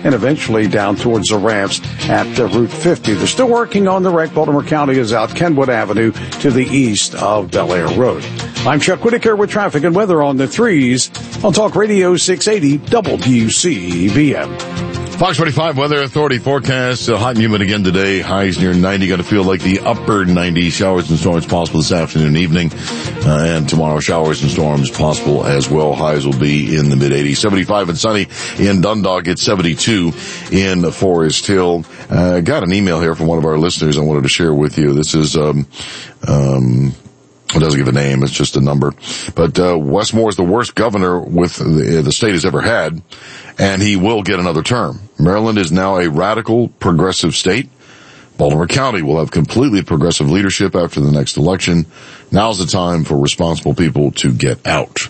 and eventually down towards the ramps at Route 50. They're still working on the wreck. Baltimore County is out Kenwood Avenue to the east of Bel Air Road. I'm Chuck Whitaker with traffic and weather on the 3s on Talk Radio 680 WCBM. Fox 45 Weather Authority forecast, hot and humid again today. Highs near 90. Going to feel like the upper 90s. Showers and storms possible this afternoon and evening. And tomorrow, showers and storms possible as well. Highs will be in the mid-80s. 75 and sunny in Dundalk. It's 72 in Forest Hill. Got an email here from one of our listeners I wanted to share with you. This is, it doesn't give a name, it's just a number. But Wes Moore is the worst governor the state has ever had, and he will get another term. Maryland is now a radical progressive state. Baltimore County will have completely progressive leadership after the next election. Now's the time for responsible people to get out.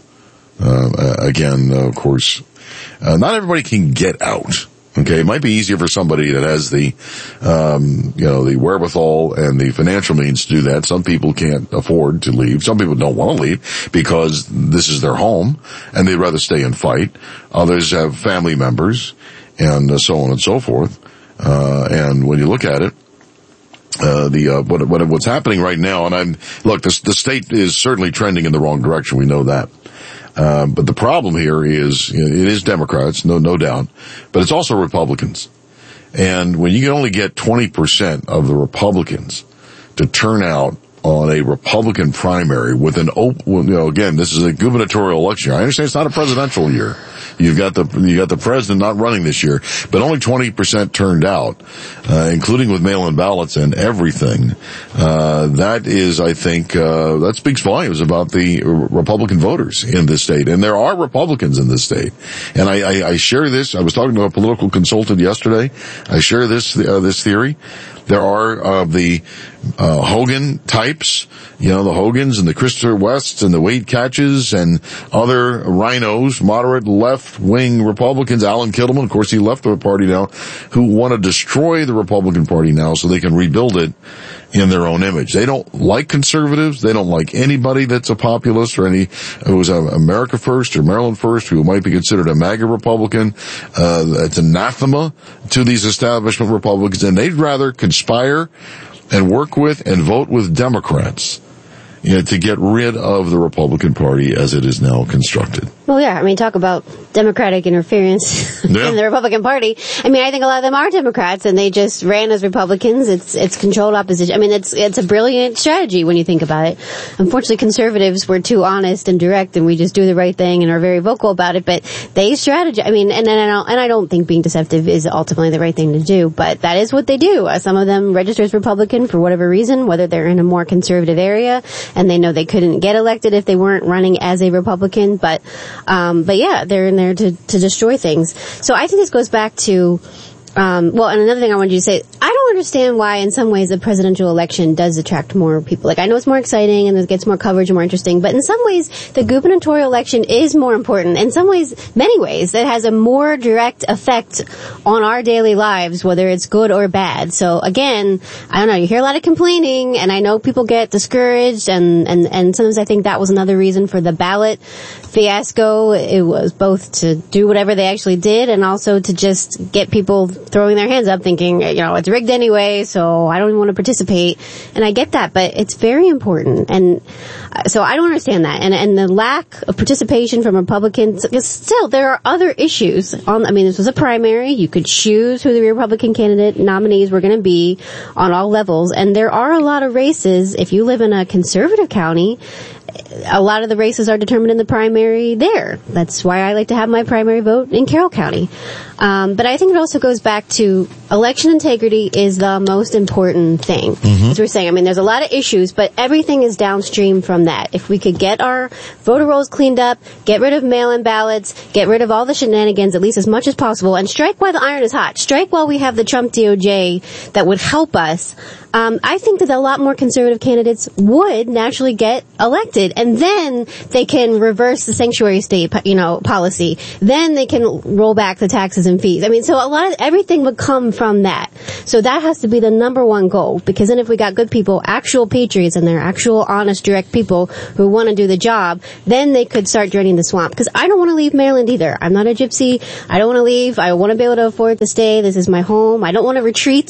Again, of course, not everybody can get out. Okay, it might be easier for somebody that has the, the wherewithal and the financial means to do that. Some people can't afford to leave. Some people don't want to leave because this is their home and they'd rather stay and fight. Others have family members and so on and so forth. And when you look at it, what's happening right now, and the state is certainly trending in the wrong direction. We know that. But the problem here is, it is Democrats, no doubt, but it's also Republicans. And when you can only get 20% of the Republicans to turn out on a Republican primary with an open, again, this is a gubernatorial election year. I understand it's not a presidential year. You got the president not running this year, but only 20% turned out, including with mail-in ballots and everything. That is, I think, that speaks volumes about the Republican voters in this state. And there are Republicans in this state. And I share this. I was talking to a political consultant yesterday. I share this theory. There are the Hogan types, the Hogans and the Christopher Wests and the Wade Catches and other rhinos, moderate left-wing Republicans. Alan Kittleman, of course, he left the party now, who want to destroy the Republican Party now so they can rebuild it in their own image. They don't like conservatives. They don't like anybody that's a populist or who's America First or Maryland First, who might be considered a MAGA Republican. It's anathema to these establishment Republicans, and they'd rather conspire and work with and vote with Democrats to get rid of the Republican Party as it is now constructed. Well, yeah, talk about Democratic interference in the Republican Party. I think a lot of them are Democrats, and they just ran as Republicans. It's controlled opposition. It's a brilliant strategy when you think about it. Unfortunately, conservatives were too honest and direct, and we just do the right thing and are very vocal about it. But they strategize. And I don't think being deceptive is ultimately the right thing to do, but that is what they do. Some of them register as Republican for whatever reason, whether they're in a more conservative area, and they know they couldn't get elected if they weren't running as a Republican. But yeah, they're in there to destroy things. So I think this goes back to, and another thing I wanted you to say, I don't understand why in some ways the presidential election does attract more people. I know it's more exciting and it gets more coverage and more interesting, but in some ways the gubernatorial election is more important. In some ways, many ways, that has a more direct effect on our daily lives, whether it's good or bad. So again, I don't know, you hear a lot of complaining, and I know people get discouraged, and sometimes I think that was another reason for the ballot fiasco. It was both to do whatever they actually did and also to just get people throwing their hands up thinking, it's rigged anyway, so I don't even want to participate. And I get that, but it's very important. And so I don't understand that. And the lack of participation from Republicans, still, there are other issues. This was a primary. You could choose who the Republican candidate nominees were going to be on all levels. And there are a lot of races. If you live in a conservative county, a lot of the races are determined in the primary there. That's why I like to have my primary vote in Carroll County. But I think it also goes back to election integrity is the most important thing. As we're saying, there's a lot of issues, but everything is downstream from that. If we could get our voter rolls cleaned up, get rid of mail-in ballots, get rid of all the shenanigans at least as much as possible, and strike while the iron is hot. Strike while we have the Trump DOJ that would help us. I think that a lot more conservative candidates would naturally get elected, and then they can reverse the sanctuary state, policy. Then they can roll back the taxes and fees. I mean, so everything would come from that. So that has to be the number one goal, because then if we got good people, actual patriots in there, actual honest, direct people who want to do the job, then they could start draining the swamp. Because I don't want to leave Maryland either. I'm not a gypsy. I don't want to leave. I want to be able to afford to stay. This is my home. I don't want to retreat.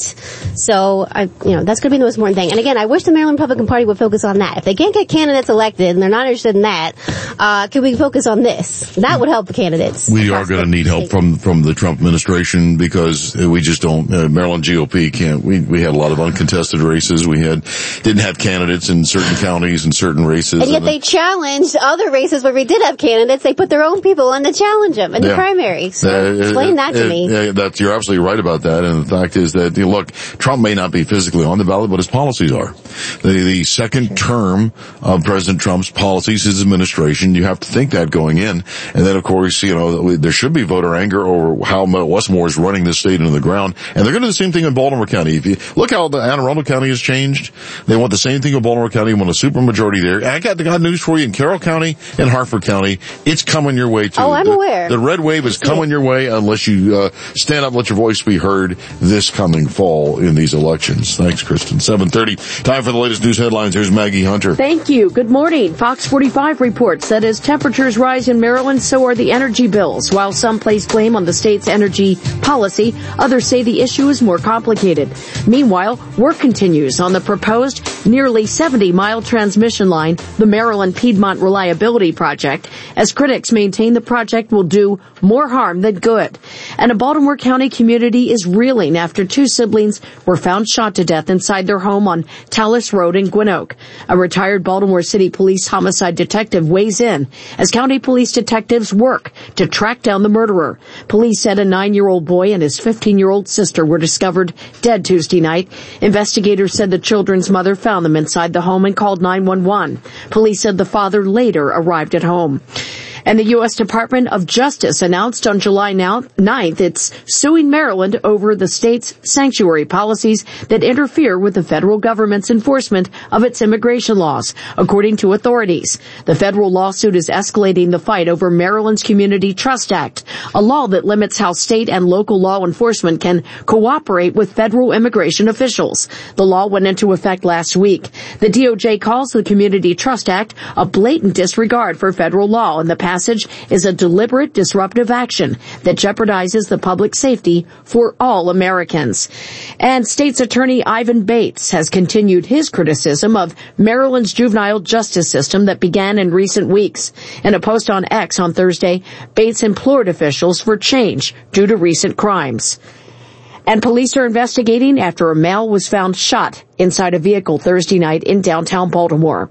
So that's going to be the most important thing. And again, I wish the Maryland Republican Party would focus on that. If they can't get candidates elected and they're not interested in that, could we focus on this? That would help the candidates. We are going to need help from the Trump administration, because we just don't. Maryland GOP can't. We had a lot of uncontested races. We didn't have candidates in certain counties and certain races. And yet they challenged other races where we did have candidates. They put their own people on to challenge them in the primary. So explain that to me. You're absolutely right about that. And the fact is that, look, Trump may not be physically on the ballot, but his policies are. The second term of President Trump's policies, his administration, you have to think that going in. And then, of course, there should be voter anger over how Westmore is running this state into the ground. And they're going to do the same thing in Baltimore County. If you look how the Anne Arundel County has changed, they want the same thing in Baltimore County. They want a supermajority there. And I got news for you in Carroll County and Hartford County. It's coming your way, too. Oh, I'm aware. The red wave is coming your way unless you stand up, let your voice be heard this coming fall in these elections. Thanks, Kristen. 7:30. Time for the latest news headlines. Here's Maggie Hunter. Thank you. Good morning. Fox 45 reports that as temperatures rise in Maryland, so are the energy bills. While some place blame on the state's energy policy, others say the issue is more complicated. Meanwhile, work continues on the proposed nearly 70-mile transmission line, the Maryland Piedmont Reliability Project, as critics maintain the project will do more harm than good. And a Baltimore County community is reeling after two siblings were found shot to death inside their home on Tallis Road in Gwinoak. A retired Baltimore City Police homicide detective weighs in as county police detectives work to track down the murderer. Police said a 9-year-old boy and his 15-year-old sister were discovered dead Tuesday night. Investigators said the children's mother found them inside the home and called 911. Police said the father later arrived at home. And the U.S. Department of Justice announced on July 9th it's suing Maryland over the state's sanctuary policies that interfere with the federal government's enforcement of its immigration laws, according to authorities. The federal lawsuit is escalating the fight over Maryland's Community Trust Act, a law that limits how state and local law enforcement can cooperate with federal immigration officials. The law went into effect last week. The DOJ calls the Community Trust Act a blatant disregard for federal law, and the passage is a deliberate disruptive action that jeopardizes the public safety for all Americans. And State's Attorney Ivan Bates has continued his criticism of Maryland's juvenile justice system that began in recent weeks. In a post on X on Thursday, Bates implored officials for change due to recent crimes. And police are investigating after a male was found shot inside a vehicle Thursday night in downtown Baltimore.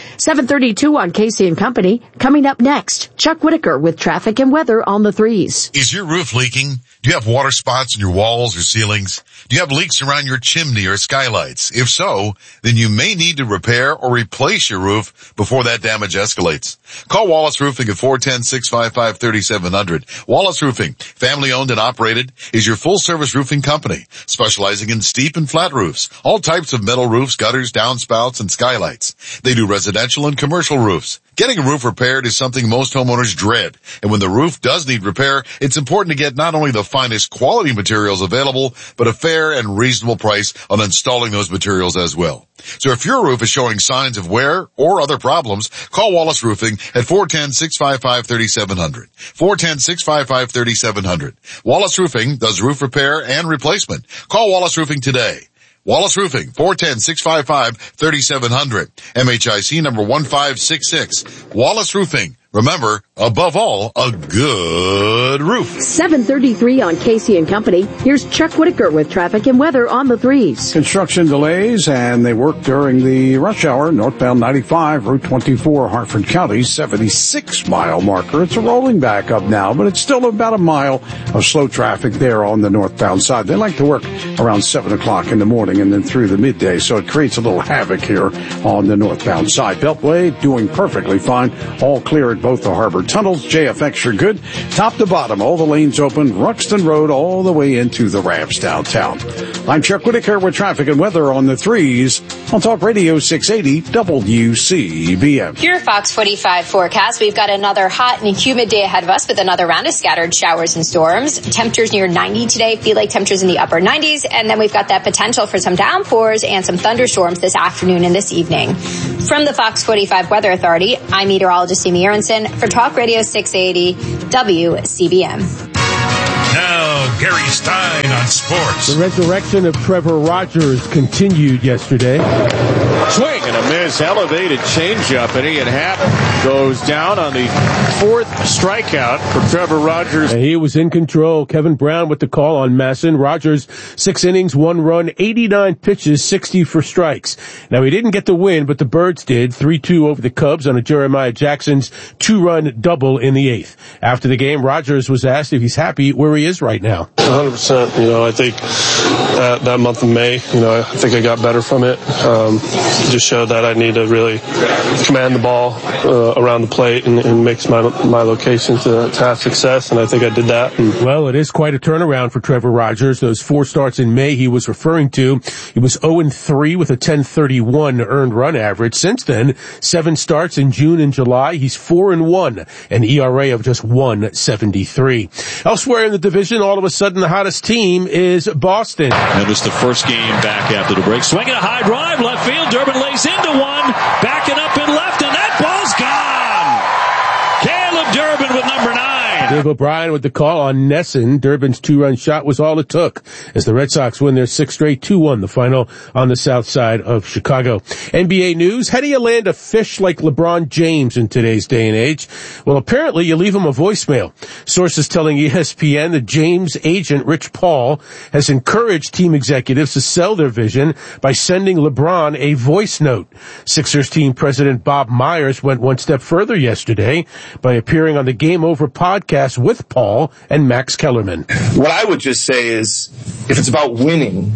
7:32 on Casey and Company. Coming up next, Chuck Whitaker with traffic and weather on the threes. Is your roof leaking? Do you have water spots in your walls or ceilings? Do you have leaks around your chimney or skylights? If so, then you may need to repair or replace your roof before that damage escalates. Call Wallace Roofing at 410-655-3700. Wallace Roofing, family owned and operated, is your full service roofing company, specializing in steep and flat roofs, all types of metal roofs, gutters, downspouts, and skylights. They do residential and commercial roofs. Getting a roof repaired is something most homeowners dread, and when the roof does need repair, it's important to get not only the finest quality materials available, but a fair and reasonable price on installing those materials as well. So if your roof is showing signs of wear or other problems, call Wallace Roofing at 410-655-3700. 410-655-3700. Wallace Roofing does roof repair and replacement. Call Wallace Roofing today. Wallace Roofing, 410-655-3700. MHIC number 1566. Wallace Roofing. Remember, above all, a good roof. 7:33 on Casey and Company. Here's Chuck Whitaker with traffic and weather on the threes. Construction delays, and they work during the rush hour. Northbound 95, Route 24, Hartford County, 76-mile marker. It's a rolling back up now, but it's still about a mile of slow traffic there on the northbound side. They like to work around 7 o'clock in the morning and then through the midday, so it creates a little havoc here on the northbound side. Beltway doing perfectly fine. All clear at both the harbor tunnels. JFX are good. Top to bottom, all the lanes open. Ruxton Road all the way into the ramps downtown. I'm Chuck Whitaker with traffic and weather on the 3s on Talk Radio 680 WCBM. Your Fox 45 forecast. We've got another hot and humid day ahead of us with another round of scattered showers and storms. Temperatures near 90 today. Feel like temperatures in the upper 90s. And then we've got that potential for some downpours and some thunderstorms this afternoon and this evening. From the Fox 45 Weather Authority, I'm meteorologist Amy Aronson for Talk Radio 680 WCBM. Now, Gary Stein on sports. The resurrection of Trevor Rogers continued yesterday. Swing and a miss, elevated changeup, and Ian Happ goes down on the fourth strikeout for Trevor Rogers. And he was in control. Kevin Brown with the call on Masson. Rogers, 6 innings, 1 run, 89 pitches, 60 for strikes. Now, he didn't get the win, but the Birds did. 3-2 over the Cubs on a Jeremiah Jackson's 2-run double in the 8th. After the game, Rogers was asked if he's happy where he is right now. 100%. I think that month of May, I think I got better from it. Just showed that I need to really command the ball around the plate and mix my location to have success, and I think I did that. Well, it is quite a turnaround for Trevor Rogers. Those 4 starts in May he was referring to. He was 0-3 with a 10.31 earned run average. Since then, 7 starts in June and July. He's 4-1, an ERA of just 1.73. Elsewhere in the division, all of a sudden the hottest team is Boston. And it's the first game back after the break. Swinging a high drive, left field. Durbin lays into one, backing up in left, and that ball's gone. Caleb Durbin with number 9. Dave O'Brien with the call on Nesson. Durbin's 2-run shot was all it took as the Red Sox win their 6th straight 2-1, the final on the south side of Chicago. NBA news, how do you land a fish like LeBron James in today's day and age? Well, apparently you leave him a voicemail. Sources telling ESPN that James' agent, Rich Paul, has encouraged team executives to sell their vision by sending LeBron a voice note. Sixers team president Bob Myers went one step further yesterday by appearing on the Game Over podcast with Paul and Max Kellerman. What I would just say is, if it's about winning,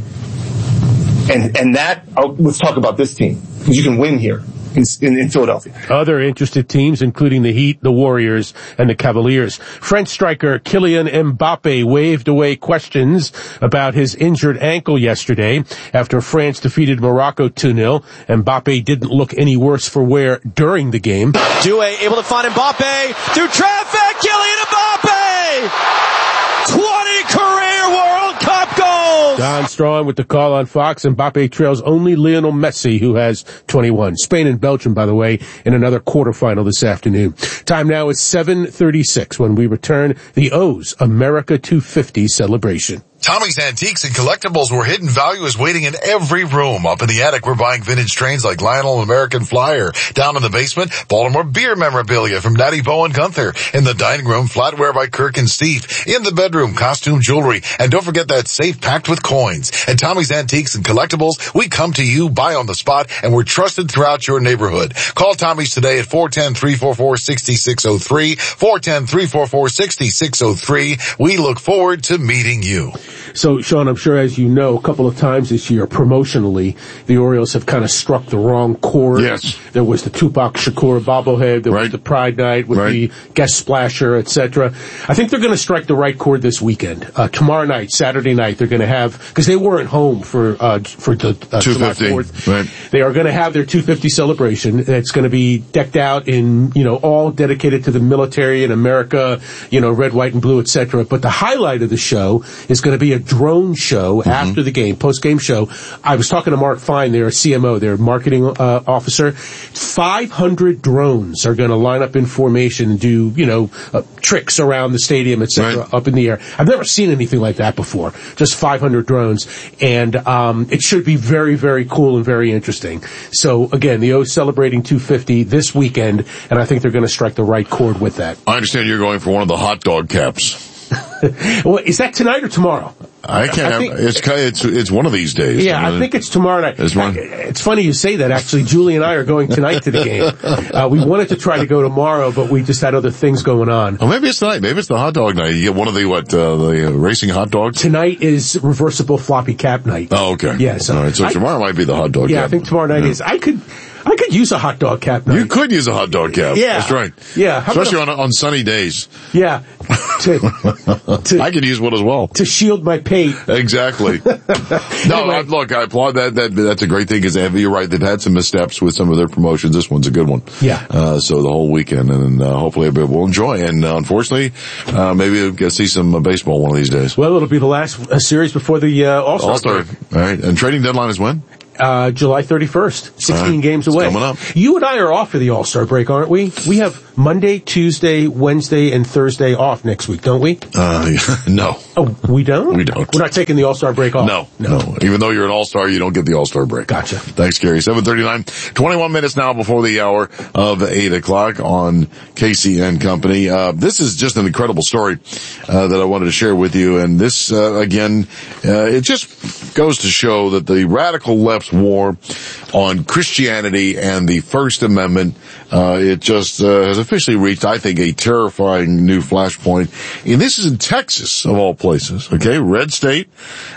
let's talk about this team, because you can win here in Philadelphia. Other interested teams, including the Heat, the Warriors, and the Cavaliers. French striker Kylian Mbappe waved away questions about his injured ankle yesterday after France defeated Morocco 2-0. Mbappe didn't look any worse for wear during the game. Doué able to find Mbappe through traffic. Kylian Mbappe! 20 career World Cup goals! Don Strawn with the call on Fox. Mbappe trails only Lionel Messi, who has 21. Spain and Belgium, by the way, in another quarterfinal this afternoon. Time now is 7:36 when we return the O's America 250 celebration. Tommy's Antiques and Collectibles, where hidden value is waiting in every room. Up in the attic, we're buying vintage trains like Lionel American Flyer. Down in the basement, Baltimore beer memorabilia from Daddy Bo and Gunther. In the dining room, flatware by Kirk and Steve. In the bedroom, costume jewelry. And don't forget that safe packed with coins. At Tommy's Antiques and Collectibles, we come to you, buy on the spot, and we're trusted throughout your neighborhood. Call Tommy's today at 410-344-6603. 410-344-6603. We look forward to meeting you. So, Sean, I'm sure, as you know, a couple of times this year, promotionally, the Orioles have kind of struck the wrong chord. Yes. There was the Tupac Shakur bobblehead. There was the Pride Night with the guest splasher, etc. I think they're going to strike the right chord this weekend. Tomorrow night, Saturday night, they're going to have, because they weren't home for the July 4th. Right. They are going to have their 250 celebration. It's going to be decked out in, all dedicated to the military in America, red, white, and blue, etc. But the highlight of the show is going to be a drone show after the game, post-game show. I was talking to Mark Fine, their CMO, their marketing officer. 500 drones are going to line up in formation and do, tricks around the stadium, etc., up in the air. I've never seen anything like that before. Just 500 drones. And it should be very, very cool and very interesting. So, again, the O's celebrating 250 this weekend, and I think they're going to strike the right chord with that. I understand you're going for one of the hot dog caps. Well, is that tonight or tomorrow? I can't. It's one of these days. Yeah, I think it's tomorrow night. It's funny you say that. Actually, Julie and I are going tonight to the game. We wanted to try to go tomorrow, but we just had other things going on. Oh, maybe it's tonight. Maybe it's the hot dog night. You get one of the racing hot dogs. Tonight is reversible floppy cap night. Oh, okay. Yeah. So, all right. So tomorrow might be the hot dog. Yeah, cap. I think tomorrow night is. I could use a hot dog cap night. You could use a hot dog cap. Yeah. That's right. Yeah. Especially on sunny days. Yeah. I could use one as well. To shield my pate. Exactly. No, look, I applaud that. That's a great thing because you're right. They've had some missteps with some of their promotions. This one's a good one. Yeah. So the whole weekend, and hopefully everybody will enjoy. And unfortunately, maybe we'll get to see some baseball one of these days. Well, it'll be the last series before the All-Star. All-Star. All right. And trading deadline is when? July 31st. 16 games away. It's coming up. You and I are off for the All-Star break, aren't we? We have Monday, Tuesday, Wednesday, and Thursday off next week, don't we? No. Oh, we don't? We don't. We're not taking the All-Star break off? No. Even though you're an All-Star, you don't get the All-Star break. Gotcha. Thanks, Gary. 7:39, 21 minutes now before the hour of 8 o'clock on KCN Company. This is just an incredible story that I wanted to share with you. And this, again, it just goes to show that the radical left's war on Christianity and the First Amendment, it just has officially reached, I think, a terrifying new flashpoint. And this is in Texas, of all places. Okay, red state,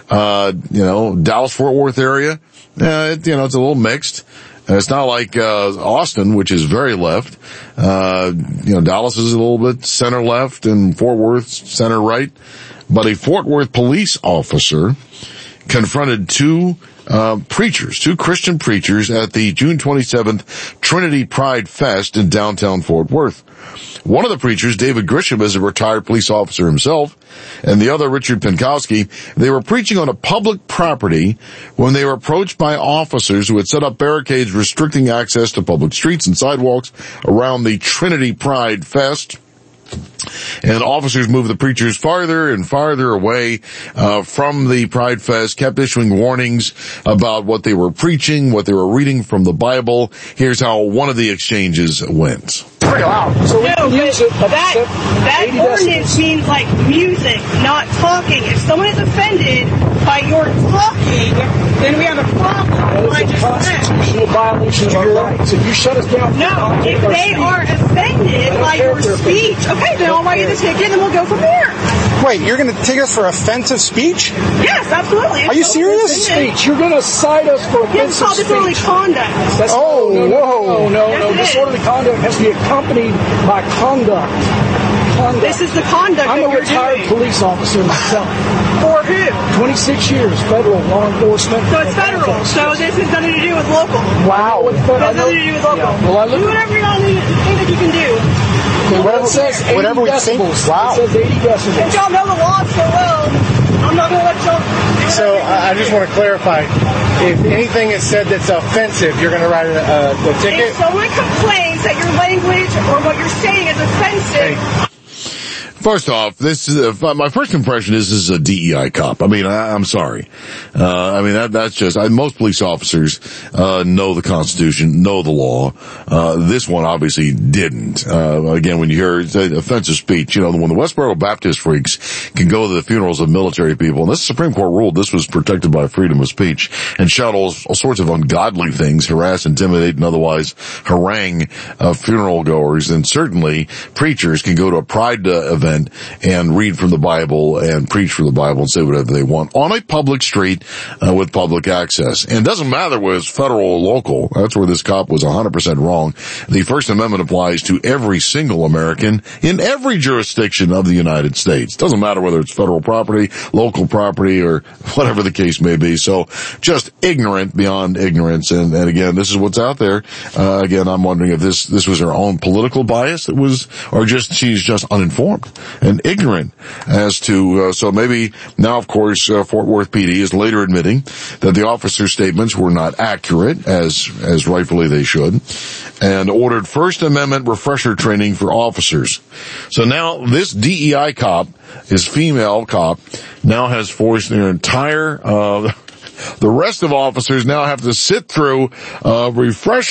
Dallas-Fort Worth area. It's a little mixed. It's not like Austin, which is very left. Dallas is a little bit center left and Fort Worth center right. But a Fort Worth police officer confronted two Christian preachers at the June 27th Trinity Pride Fest in downtown Fort Worth. One of the preachers, David Grisham, is a retired police officer himself, and the other, Richard Pinkowski, they were preaching on a public property when they were approached by officers who had set up barricades restricting access to public streets and sidewalks around the Trinity Pride Fest. And officers moved the preachers farther and farther away from the Pride Fest, kept issuing warnings about what they were preaching, what they were reading from the Bible. Here's how one of the exchanges went. Pretty loud. So that ordinance means like music, not talking. If someone is offended by your talking, then we have a problem. It's a constitutional violation of our rights. If you shut us down, no. If they are offended by your speech, okay, then I'll write you the ticket and we'll go from there. Wait, you're going to take us for offensive speech? Yes, absolutely. Are you serious? Speech. You're going to cite us for offensive speech. It's called disorderly conduct. No. Disorderly conduct has to be accompanied by conduct. This is the conduct I'm a retired police officer myself. For who? 26 years, federal law enforcement. So it's federal. So this has nothing to do with local. Wow. It has nothing to do with local. Yeah. Well, do whatever you think that you can do. Whatever it says 80 decibels. Wow. It says 80 decibels. If y'all know the law so well, I'm not going to let y'all... So I just want to clarify. If anything is said that's offensive, you're going to write a ticket? If someone complains that your language or what you're saying is offensive... Hey. First off, this is my first impression is this is a DEI cop. I mean, I'm sorry. That's just most police officers know the Constitution, know the law. This one obviously didn't. Again, when you hear offensive speech, when the Westboro Baptist freaks can go to the funerals of military people, and this Supreme Court ruled this was protected by freedom of speech, and shout all sorts of ungodly things, harass, intimidate, and otherwise harangue funeral goers, and certainly preachers can go to a pride event and read from the Bible and preach from the Bible and say whatever they want on a public street with public access. And it doesn't matter whether it's federal or local. That's where this cop was 100% wrong. The First Amendment applies to every single American in every jurisdiction of the United States. It doesn't matter whether it's federal property, local property, or whatever the case may be. So just ignorant beyond ignorance. And again, this is what's out there. Again, I'm wondering if this was her own political bias that was, or she's just uninformed and ignorant as to, so maybe now, of course, Fort Worth PD is later admitting that the officer's statements were not accurate, as rightfully they should, and ordered First Amendment refresher training for officers. So now this DEI cop, this female cop, now has forced their entire, the rest of officers now have to sit through a refresher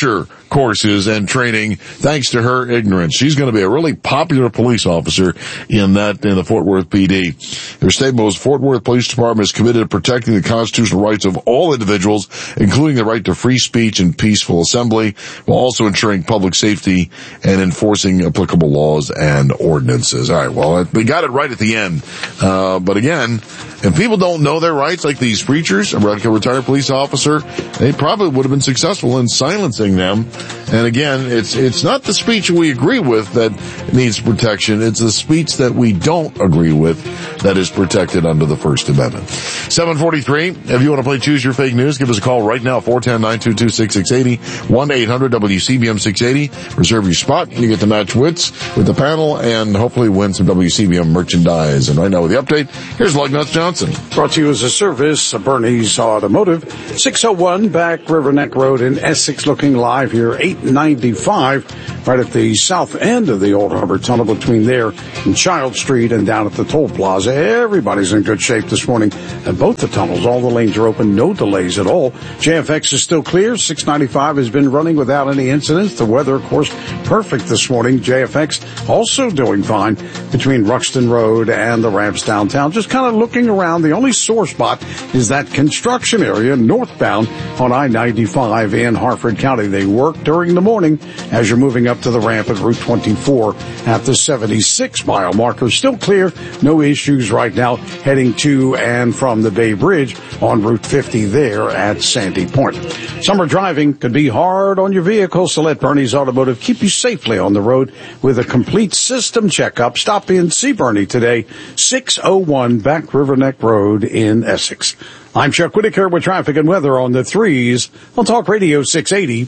courses and training thanks to her ignorance. She's going to be a really popular police officer in the Fort Worth PD. Their statement was, Fort Worth Police Department is committed to protecting the constitutional rights of all individuals, including the right to free speech and peaceful assembly, while also ensuring public safety and enforcing applicable laws and ordinances. All right, well, we got it right at the end. But again, if people don't know their rights, like these preachers, a retired police officer, they probably would have been successful in silencing them. And again, it's not the speech we agree with that needs protection. It's the speech that we don't agree with that is protected under the First Amendment. 743. If you want to play Choose Your Fake News, give us a call right now, 410-922-6680, 1-800-WCBM-680. Reserve your spot. You get to match wits with the panel and hopefully win some WCBM merchandise. And right now with the update, here's Lugnuts Johnson. Brought to you as a service of Bernie's Automotive. 601 Back River Neck Road in Essex, looking live here, 895, right at the south end of the Old Harbor Tunnel between there and Child Street and down at the Toll Plaza. Everybody's in good shape this morning at both the tunnels. All the lanes are open, no delays at all. JFX is still clear. 695 has been running without any incidents. The weather, of course, perfect this morning. JFX also doing fine between Ruxton Road and the ramps downtown. Just kind of looking around. The only sore spot is that construction area northbound on I-95 in Harford County. They work during the morning as you're moving up to the ramp at Route 24 at the 76-mile marker. Still clear. No issues right now heading to and from the Bay Bridge on Route 50 there at Sandy Point. Summer driving could be hard on your vehicle, so let Bernie's Automotive keep you safely on the road with a complete system checkup. Stop in, see Bernie today, 601 Back River Neck Road in Essex. I'm Chuck Whitaker with traffic and weather on the 3s on Talk Radio 680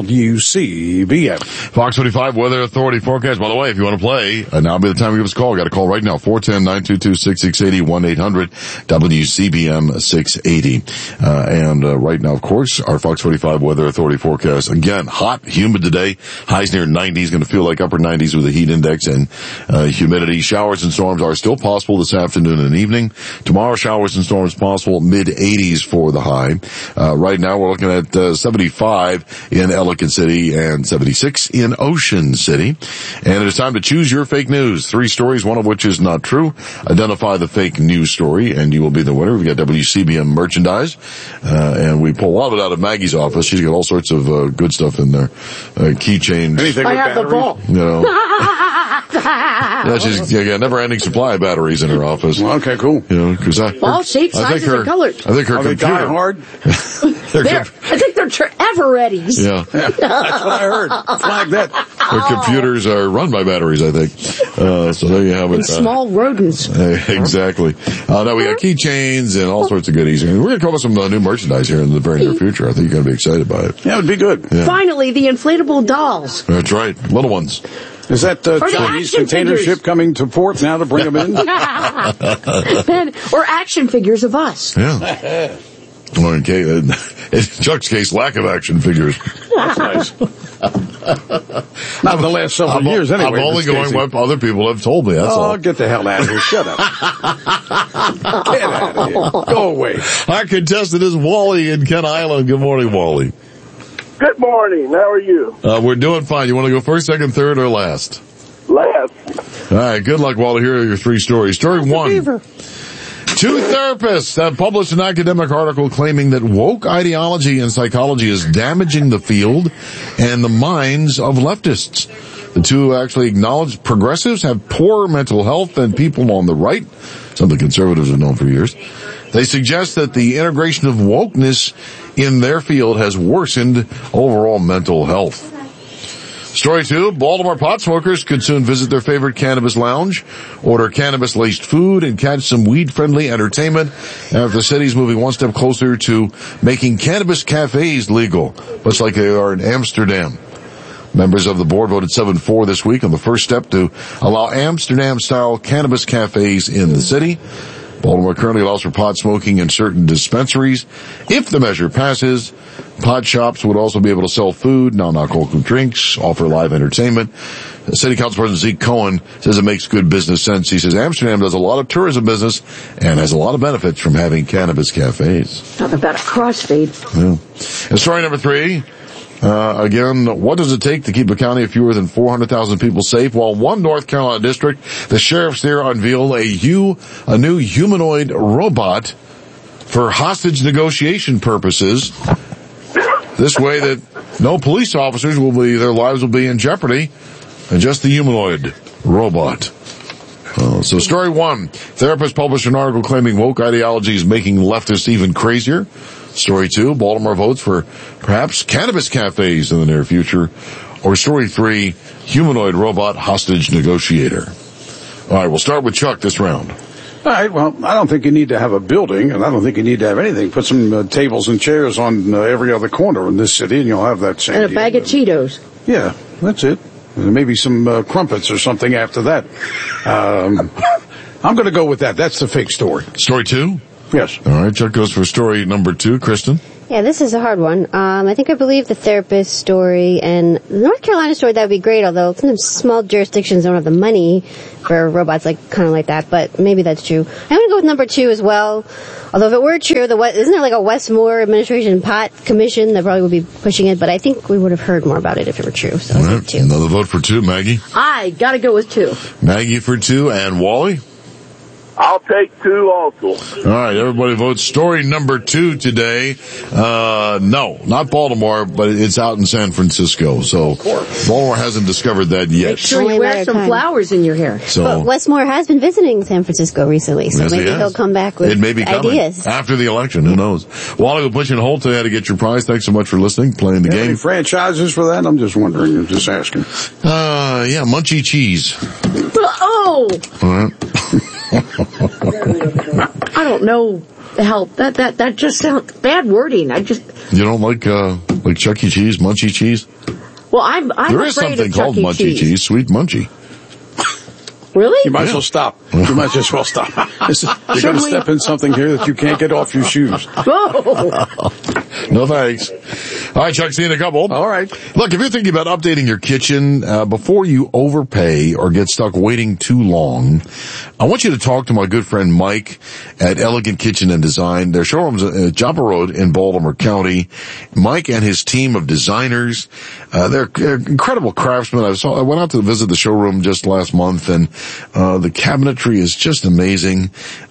WCBM. Fox 45 Weather Authority forecast. By the way, if you want to play, now be the time to give us a call. Got a call right now, 410-922-6680, 1-800-WCBM-680. And right now, of course, our Fox 45 Weather Authority forecast. Again, hot, humid today. Highs near 90s, going to feel like upper 90s with a heat index and humidity. Showers and storms are still possible this afternoon and evening. Tomorrow, showers and storms possible, mid-80s for the high. Right now, we're looking at 75 in Ellicott City and 76 in Ocean City. And it is time to choose your fake news. 3 stories, one of which is not true. Identify the fake news story, and you will be the winner. We've got WCBM merchandise, and we pull a lot of it out of Maggie's office. She's got all sorts of good stuff in there. Keychains. I have the ball. You know. Yeah, she's got never-ending supply of batteries in her office. Well, okay, cool. You know, because all shapes, sizes, and colors. I think her computer. Die hard. I think they're ever-readies. Yeah. That's what I heard. Flag that. Her computers are run by batteries, I think. So there you have it. And small rodents. Exactly. Now we got keychains and all sorts of goodies. We're going to come up with some new merchandise here in the very near future. I think you're going to be excited by it. Yeah, it would be good. Yeah. Finally, the inflatable dolls. That's right. Little ones. Is that Chinese container ship coming to port now to bring them in? Or action figures of us. Yeah. Well, in Chuck's case, lack of action figures. That's nice. Not the last several years, anyway. I'm only going what other people have told me, that's all. Get the hell out of here. Shut up. Get out of here. Go away. Our contestant is Wally in Kent Island. Good morning, Wally. Good morning. How are you? We're doing fine. You want to go first, second, third, or last? Last. All right. Good luck, Wally. Here are your 3 stories. Story 1. 2 therapists have published an academic article claiming that woke ideology in psychology is damaging the field and the minds of leftists. The 2 actually acknowledge progressives have poorer mental health than people on the right, something conservatives have known for years. They suggest that the integration of wokeness in their field has worsened overall mental health. Story 2, Baltimore pot smokers could soon visit their favorite cannabis lounge, order cannabis-laced food, and catch some weed-friendly entertainment after the city's moving one step closer to making cannabis cafes legal, much like they are in Amsterdam. Members of the board voted 7-4 this week on the first step to allow Amsterdam-style cannabis cafes in the city. Baltimore currently allows for pot smoking in certain dispensaries. If the measure passes, pot shops would also be able to sell food, non-alcoholic drinks, offer live entertainment. City Council President Zeke Cohen says it makes good business sense. He says Amsterdam does a lot of tourism business and has a lot of benefits from having cannabis cafes. Talk about a crossfade. Yeah. And story number 3. Again, what does it take to keep a county of fewer than 400,000 people safe? Well, one North Carolina district, the sheriffs there unveiled a new humanoid robot for hostage negotiation purposes. This way that no police officers their lives will be in jeopardy, and just the humanoid robot. So story 1, therapist published an article claiming woke ideology is making leftists even crazier. Story 2, Baltimore votes for perhaps cannabis cafes in the near future. Or story 3, humanoid robot hostage negotiator. All right, we'll start with Chuck this round. All right, well, I don't think you need to have a building, and I don't think you need to have anything. Put some tables and chairs on every other corner in this city, and you'll have that same And a bag of Cheetos. Yeah, that's it. And maybe some crumpets or something after that. I'm going to go with that. That's the fake story. Story 2? Yes. All right, Chuck goes for story number 2. Kristen? Yeah, this is a hard one. I believe the therapist story and the North Carolina story, that would be great, although sometimes small jurisdictions don't have the money for robots kind of like that, but maybe that's true. I'm going to go with number 2 as well. Although if it were true, isn't there like a Westmore administration pot commission that probably would be pushing it, but I think we would have heard more about it if it were true. So all right, 2. Another vote for 2, Maggie? I gotta go with 2. Maggie for 2, and Wally? I'll take 2 also. All right, everybody votes story number 2 today. No, not Baltimore, but it's out in San Francisco. So Baltimore hasn't discovered that yet. Make sure you wear some flowers in your hair. So, but Westmore has been visiting San Francisco recently, so maybe he'll come back with ideas. After the election, who knows? Wally, we'll put you on hold today to get your prize. Thanks so much for listening, playing the game. Any franchises for that? I'm just wondering. I'm just asking. Yeah, Munchie Cheese. Oh! All right. I don't know. Hell, that just sounds bad wording. You don't like Chuck E. Cheese, Munchie Cheese? Well, I'm there is afraid something of called Chuck E. Munchie Cheese, Sweet Munchie. Really? You might as well stop. You might as well stop. You're going to step in something here that you can't get off your shoes. No thanks. All right, Chuck, see you in a couple. All right. Look, if you're thinking about updating your kitchen, before you overpay or get stuck waiting too long, I want you to talk to my good friend Mike at Elegant Kitchen and Design. Their showroom's at Joppa Road in Baltimore County. Mike and his team of designers, they're incredible craftsmen. I went out to visit the showroom just last month, and the cabinetry is just amazing.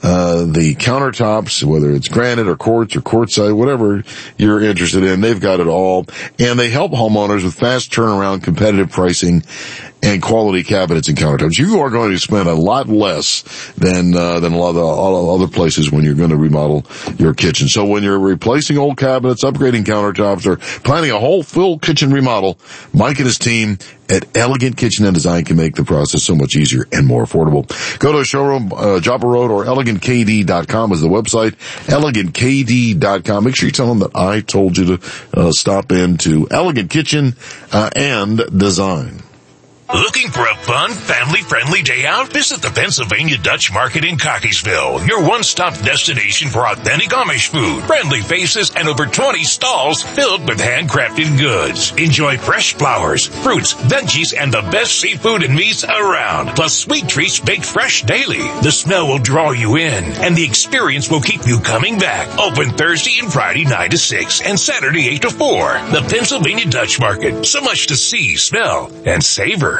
The countertops, whether it's granite or quartz or quartzite, whatever you're interested in, they've got it all. And they help homeowners with fast turnaround, competitive pricing, and quality cabinets and countertops. You are going to spend a lot less than a lot of other places when you're going to remodel your kitchen. So when you're replacing old cabinets, upgrading countertops, or planning a whole full kitchen remodel, Mike and his team at Elegant Kitchen and Design can make the process so much easier and more affordable. Go to a showroom, Joppa Road, or elegantkd.com is the website, elegantkd.com. Make sure you tell them that I told you to stop into Elegant Kitchen and Design. Looking for a fun, family-friendly day out? Visit the Pennsylvania Dutch Market in Cockeysville, your one-stop destination for authentic Amish food, friendly faces, and over 20 stalls filled with handcrafted goods. Enjoy fresh flowers, fruits, veggies, and the best seafood and meats around, plus sweet treats baked fresh daily. The smell will draw you in, and the experience will keep you coming back. Open Thursday and Friday 9 to 6, and Saturday 8 to 4. The Pennsylvania Dutch Market. So much to see, smell, and savor.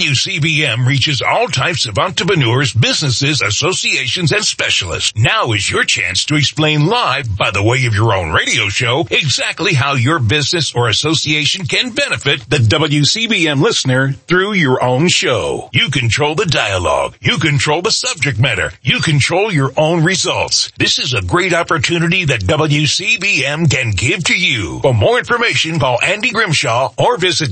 WCBM reaches all types of entrepreneurs, businesses, associations, and specialists. Now is your chance to explain live, by the way of your own radio show, exactly how your business or association can benefit the WCBM listener through your own show. You control the dialogue. You control the subject matter. You control your own results. This is a great opportunity that WCBM can give to you. For more information, call Andy Grimshaw or visit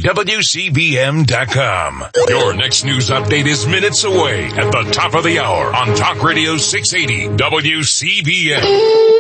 WCBM.com. Your next news update is minutes away at the top of the hour on Talk Radio 680 WCBM.